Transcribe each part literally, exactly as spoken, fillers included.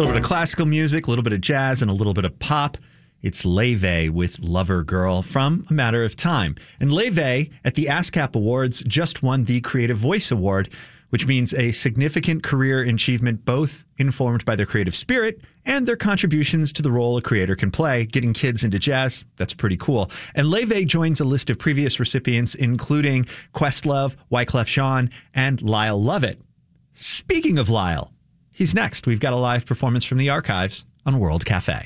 little bit of classical music, a little bit of jazz, and a little bit of pop. It's Laufey with Lover Girl from A Matter of Time. And Laufey at the ASCAP Awards just won the Creative Voice Award, which means a significant career achievement both informed by their creative spirit and their contributions to the role a creator can play. Getting kids into jazz, that's pretty cool. And Laufey joins a list of previous recipients, including Questlove, Wyclef Jean, and Lyle Lovett. Speaking of Lyle, he's next. We've got a live performance from the archives on World Cafe.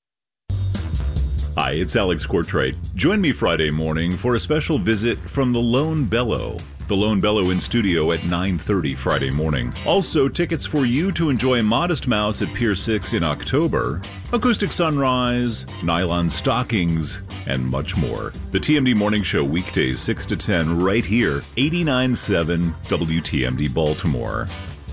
Hi, it's Alex Courtwright. Join me Friday morning for a special visit from the Lone Bellow. The Lone Bellow in studio at nine thirty Friday morning. Also, tickets for you to enjoy Modest Mouse at Pier six in October, Acoustic Sunrise, Nylon Stockings, and much more. The T M D Morning Show weekdays six to ten right here, eighty-nine point seven W T M D Baltimore.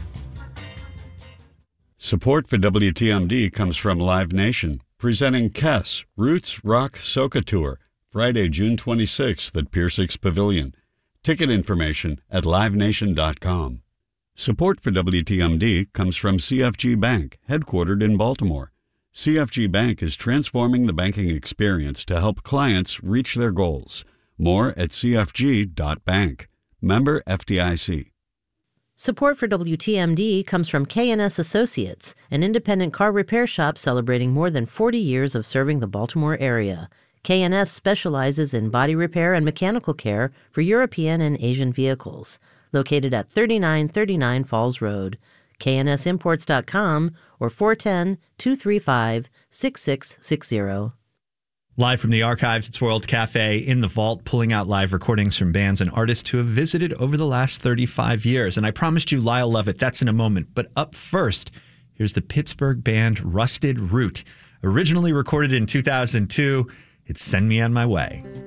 Support for W T M D comes from Live Nation, presenting Kess Roots Rock Soca Tour, Friday, June twenty-sixth at Pier six Pavilion. Ticket information at live nation dot com. Support for W T M D comes from C F G Bank, headquartered in Baltimore. C F G Bank is transforming the banking experience to help clients reach their goals. More at c f g dot bank. Member F D I C. Support for W T M D comes from K and S Associates, an independent car repair shop celebrating more than forty years of serving the Baltimore area. K and S specializes in body repair and mechanical care for European and Asian vehicles. Located at thirty-nine thirty-nine Falls Road. K N S imports dot com or four one zero, two three five, six six six zero. Live from the archives, it's World Cafe in the vault, pulling out live recordings from bands and artists who have visited over the last thirty-five years. And I promised you Lyle Lovett, that's in a moment. But up first, here's the Pittsburgh band Rusted Root. Originally recorded in two thousand two, it's Send Me On My Way.